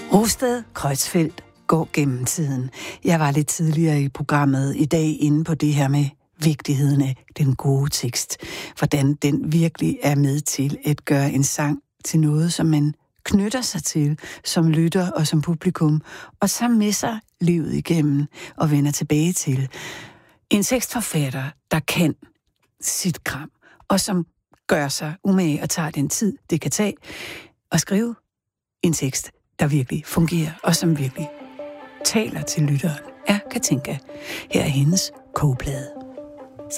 Rosted Kreuzfeldt går gennem tiden. Jeg var lidt tidligere i programmet i dag inde på det her med vigtigheden af den gode tekst. Hvordan den virkelig er med til at gøre en sang til noget, som man knytter sig til som lytter og som publikum, og så med sig livet igennem og vender tilbage til. En tekstforfatter, der kan sit kram, og som gør sig umage og tager den tid, det kan tage at skrive en tekst, der virkelig fungerer, og som virkelig taler til lytteren, er Katinka. Her er hendes kogeplade.